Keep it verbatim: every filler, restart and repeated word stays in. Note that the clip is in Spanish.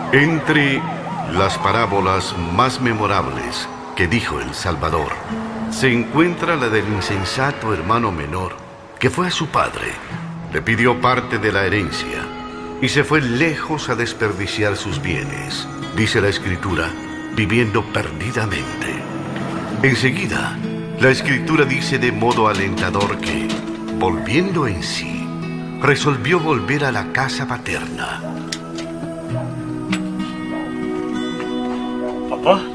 Entre las parábolas más memorables que dijo el Salvador, se encuentra la del insensato hermano menor, que fue a su padre, le pidió parte de la herencia y se fue lejos a desperdiciar sus bienes, dice la Escritura, viviendo perdidamente. Enseguida, la Escritura dice de modo alentador que, volviendo en sí, resolvió volver a la casa paterna. Papá,